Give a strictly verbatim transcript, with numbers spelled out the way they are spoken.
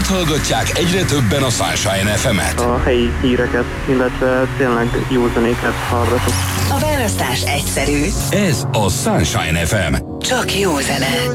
hallgatják egyre többen a Sunshine ef emet. A helyi híreket, illetve tényleg jó zenéket hallgatok. A választás egyszerű. Ez a Sunshine ef em. Csak jó zene.